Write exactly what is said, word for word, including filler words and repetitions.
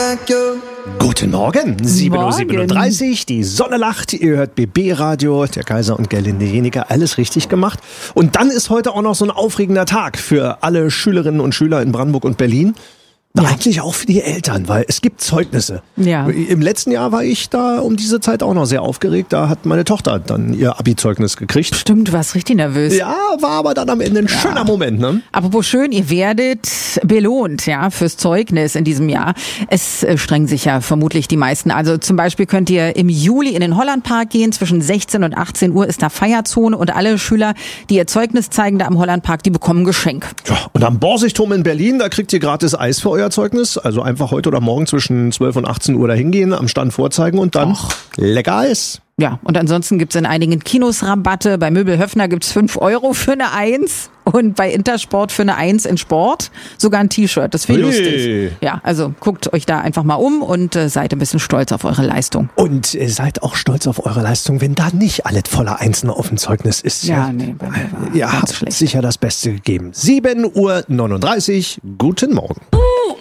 like you. Guten Morgen, sieben Uhr siebenunddreißig, die Sonne lacht, ihr hört B B-Radio, der Kaiser und Gerlinde Jeniker, alles richtig gemacht. Und dann ist heute auch noch so ein aufregender Tag für alle Schülerinnen und Schüler in Brandenburg und Berlin. Ja. Eigentlich auch für die Eltern, weil es gibt Zeugnisse. Ja. Im letzten Jahr war ich da um diese Zeit auch noch sehr aufgeregt. Da hat meine Tochter dann ihr Abi-Zeugnis gekriegt. Stimmt, du warst richtig nervös. Ja, war aber dann am Ende ein ja. schöner Moment, ne? Apropos schön, ihr werdet belohnt, ja, fürs Zeugnis in diesem Jahr. Es äh, strengen sich ja vermutlich die meisten. Also zum Beispiel könnt ihr im Juli in den Hollandpark gehen. Zwischen sechzehn und achtzehn Uhr ist da Feierzone und alle Schüler, die ihr Zeugnis zeigen da am Hollandpark, die bekommen ein Geschenk. Ja, und am Borsigturm in Berlin, da kriegt ihr gratis Eis für euer Zeugnis. Also einfach heute oder morgen zwischen zwölf und achtzehn Uhr da hingehen, am Stand vorzeigen und dann Och. lecker Eis. Ja, und ansonsten gibt's in einigen Kinos Rabatte. Bei Möbel Höffner gibt's fünf Euro für eine Eins und bei Intersport für eine Eins in Sport sogar ein T-Shirt. Das finde ich hey. lustig. Ja, also guckt euch da einfach mal um und äh, seid ein bisschen stolz auf eure Leistung. Und äh, seid auch stolz auf eure Leistung, wenn da nicht alles voller Einsen auf dem Zeugnis ist. Ja, ja nee, bei mir war ihr habt schlecht. sicher das Beste gegeben. sieben Uhr neununddreißig, guten Morgen.